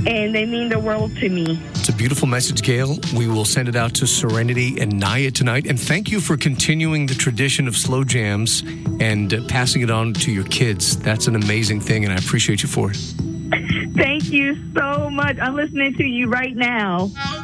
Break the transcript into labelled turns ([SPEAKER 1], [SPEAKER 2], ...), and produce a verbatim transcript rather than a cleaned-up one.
[SPEAKER 1] and they mean the world to me.
[SPEAKER 2] It's a beautiful message, Gail. We will send it out to Serenity and Naya tonight. And thank you for continuing the tradition of slow jams and uh, passing it on to your kids. That's an amazing thing, and I appreciate you for it.
[SPEAKER 1] Thank you so much. I'm listening to you right now.